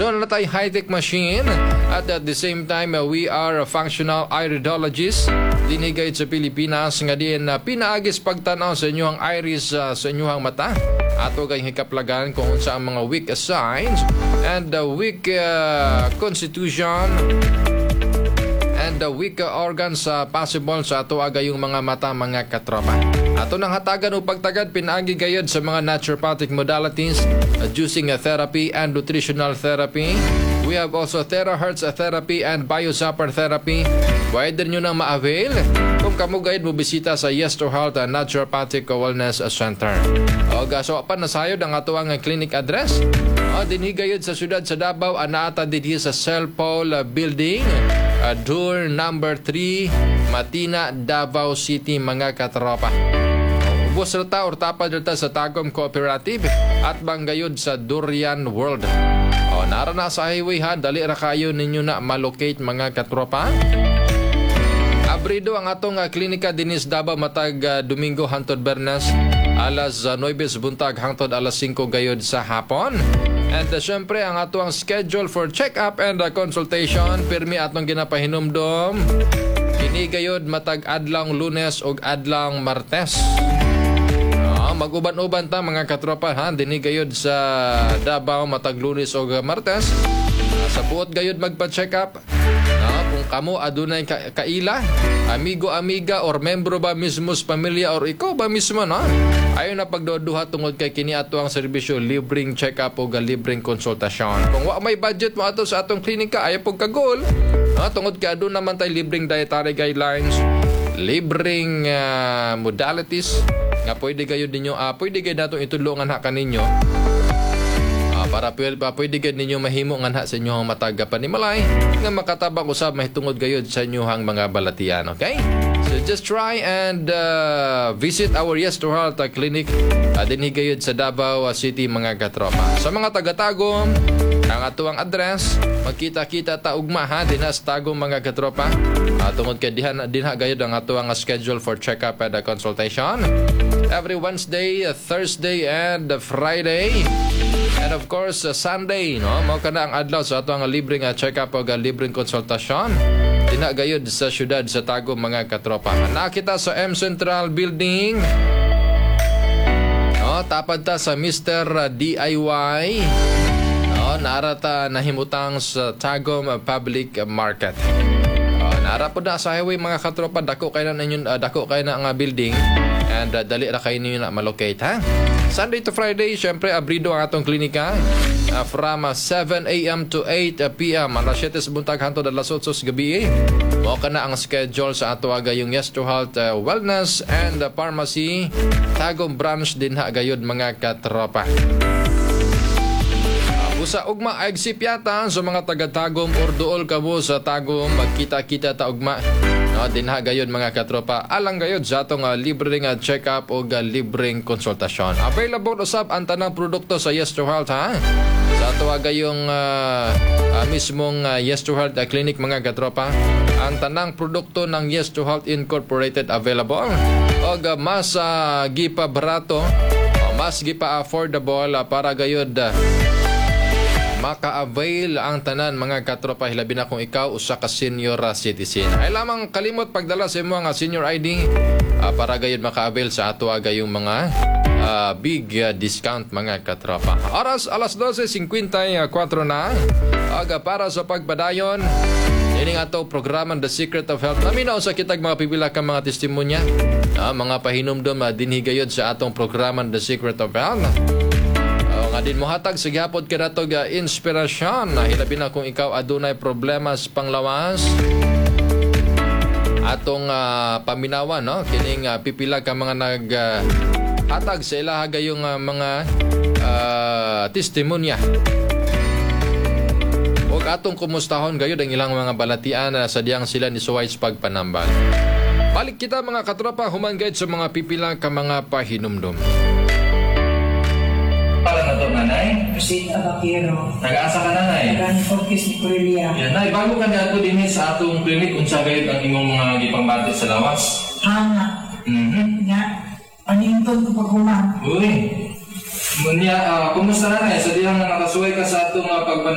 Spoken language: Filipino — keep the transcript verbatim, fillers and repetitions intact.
Doon na tayo high-tech machine at at the same time uh, we are a functional iridologist. Dinhigayod sa Pilipinas nga din na uh, pinaagis pagtanaw sa inyong iris uh, sa inyong mata. Ato kay hikaplagan kung unsa ang mga weak signs and the weak uh, constitution and the weak organs uh, possible sa ato agayong mga mata mga katropa. Ato nang hatagan o pagtagad pinaagi gayod sa mga naturopathic modalities uh, juicing uh, therapy and nutritional therapy. We have also terahertz therapy and biozapper therapy. Pwede nyo nang ma-avail kung kamo gayud mo bisita sa Yes to Health uh, Naturopathic Wellness Center. O gaso pa nasayod ang ato ang clinic address. O dinhigayod sa syudad sa Davao anaata dinhi sa Cellpol uh, Building. Uh, door number three, Matina, Davao City, mga katropa. Ubos rata or tapad rata sa Tagum Cooperative at banggayod sa Durian World. O, nara na sa highway ha, dali ra kayo ninyo na malocate mga katropa. Abrido ang atong uh, klinika dinis Davao matag uh, Domingo hangtod Bernes alas uh, nine buntag hangtod alas singko gayod sa hapon. And uh, syempre ang atong schedule for check-up and uh, consultation pirmi atong ginapahinumdom kini gayod matag adlang Lunes ug adlang Martes. Uh, mag-uban-uban ta mga katropa ha dinhi gayod sa Davao matag Lunes ug Martes. Uh, sa buot gayod magpa-check-up. Uh, kung kamo adunay ka kaila, amigo, amiga or membro ba mismo sa pamilya or ikaw ba mismo no? Ayon na pagduduha tungod kay kini ato ang serbisyo libreng check-up o libreng konsultasyon. Kung wa may budget mo ato sa atong klinika ayo pug kagol. Uh, tungod kay adun naman tay libreng dietary guidelines, libreng uh, modalities nga pwede gayud ninyo uh, pwede gayud natong itulungan ha kaninyo. Para pwede, pwede gayud ninyo mahimo nga sa inyong matag panimalay nga makatabang usab mahitungod gayud sa inyong mga balatian, okay? So just try and uh, visit our Yes to Health uh, clinic uh, dinhi gayud sa Davao City mga katropa. Sa mga taga-Tagum, ang atuang address, magkita-kita ta ugma ha dinha sa Tagum mga katropa. Uh, tungod kay diha dinha gayud ang atuang schedule for check-up and uh, consultation every Wednesday, uh, Thursday and uh, Friday. And of course, uh, Sunday, no? Mao kana ang adlaw sa ato ang libreng uh, check-up o uh, libreng konsultasyon. Dina gayud sa syudad sa Tagum mga katropa. Nakita sa M Central Building. No, tapad ta sa Mister D I Y. No, narata nahimutang sa Tagum uh, Public Market. Uh, nara po na sa highway mga katropa, dako kay na ninyo uh, dako kay na nga building. And uh, dali ra kayo ninyo na malocate ha. Sunday to Friday, syempre abrido ang atong klinika uh, from uh, seven a m to eight p m alas siyete sa buntag hangtod alas otso sa gabi. Mao kana ang schedule sa ato agayong Yes to Health uh, Wellness and uh, Pharmacy Tagum branch din ha gayud mga katropa. Usa ugma agsip yata sa mga taga-Tagum or duol kamo sa Tagum magkita-kita ta ugma no dinha gayud mga katropa alang gayud sa atong uh, libreng uh, check-up o uh, libreng konsultasyon. Available usab ang tanang produkto sa Yes to Health ha. Sa ato gayong uh, uh, mismong uh, Yes to Health uh, clinic mga katropa ang tanang produkto ng Yes to Health Incorporated available o uh, mas uh, gipa barato o mas gipa affordable uh, para gayud uh, maka-avail ang tanan mga katropa hilabi na kung ikaw usa ka senior citizen. Ay lamang kalimot pagdala sa imo nga senior I D uh, para gayud maka-avail sa ato gayong mga uh, big uh, discount mga katropa. Oras alas dose fifty-four na. Aga para sa pagpadayon ini nga ato programa The Secret of Health. Naminaw sa kitag mga pipila ka mga testimonya, uh, mga pahinumdom uh, dinhi gayud sa atong programa The Secret of Health. Nga din mohatag sa gihapon kada to ga inspirasyon na hilabi na kung ikaw adunay problema sa panglawas atong uh, paminawan no kining uh, pipila ka mga nag uh, hatag sa ilaha gayong uh, mga uh, testimonya ug atong kumustahon gayud ang ilang mga balatian uh, sa diyang sila ni suway sa pagpanambal. Balik kita mga katropa human gayud sa mga pipila ka mga pahinumdom. Pala na to, nanay? Kasi Abakero. Nag-aasa ka, nanay? Nag-focus ni Kurelia. Yan, nay, bago ka na ito din sa atong clinic, unsa gayud ang imong mga gipangbatis sa lawas? Hanga. Mhm. Nga, panington ko pag human. Uy. Munya, uh, kumusta na, nanay? Sa diyang nakasuway ka sa atong uh, pagpan